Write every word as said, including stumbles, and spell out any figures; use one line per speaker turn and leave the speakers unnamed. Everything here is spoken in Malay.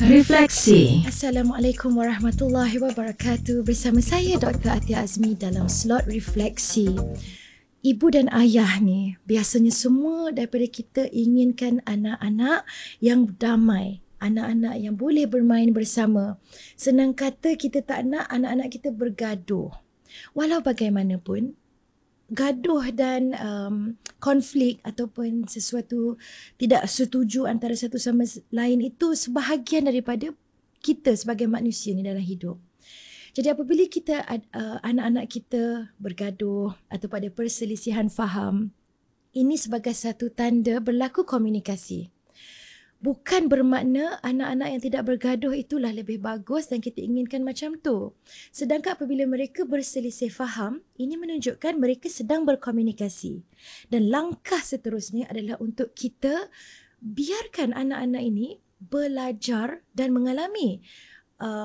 Refleksi.
Assalamualaikum warahmatullahi wabarakatuh. Bersama saya Doktor Atia Azmi dalam slot Refleksi. Ibu dan ayah ni biasanya semua daripada kita inginkan anak-anak yang damai, anak-anak yang boleh bermain bersama. Senang kata kita tak nak anak-anak kita bergaduh. Walau bagaimanapun, gaduh dan um, konflik ataupun sesuatu tidak setuju antara satu sama lain itu sebahagian daripada kita sebagai manusia ni dalam hidup. Jadi apabila kita uh, anak-anak kita bergaduh atau pada perselisihan faham, ini sebagai satu tanda berlaku komunikasi. Bukan bermakna anak-anak yang tidak bergaduh itulah lebih bagus dan kita inginkan macam tu. Sedangkan apabila mereka berselisih faham, ini menunjukkan mereka sedang berkomunikasi. Dan langkah seterusnya adalah untuk kita biarkan anak-anak ini belajar dan mengalami